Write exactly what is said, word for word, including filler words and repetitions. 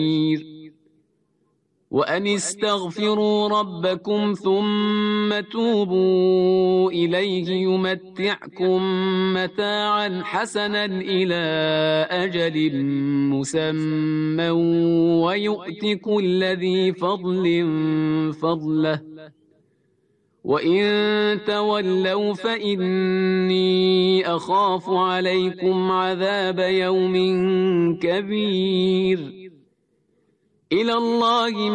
وأن استغفروا ربكم ثم توبوا إليه يمتعكم متاعا حسنا إلى أجل مسمى ويؤت كل ذي فضل فضله وإن تولوا فإني أخاف عليكم عذاب يوم كبير. إلى الله